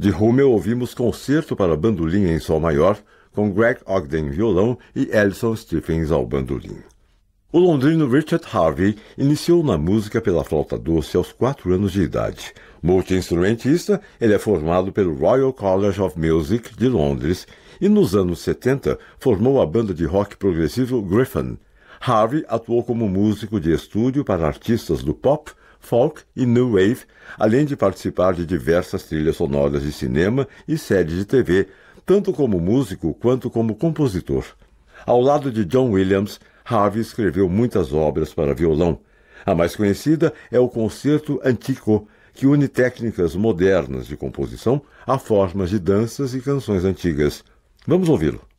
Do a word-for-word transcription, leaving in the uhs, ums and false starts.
De Hummel ouvimos Concerto para Bandolim em Sol Maior, com Greg Ogden violão e Alison Stephens ao bandolim. O londrino Richard Harvey iniciou na música pela flauta doce aos quatro anos de idade. Multi-instrumentista, ele é formado pelo Royal College of Music de Londres e nos anos setenta formou a banda de rock progressivo Griffin. Harvey atuou como músico de estúdio para artistas do pop, folk e new wave, além de participar de diversas trilhas sonoras de cinema e séries de T V, tanto como músico quanto como compositor. Ao lado de John Williams, Harvey escreveu muitas obras para violão. A mais conhecida é o Concerto Antico, que une técnicas modernas de composição a formas de danças e canções antigas. Vamos ouvi-lo.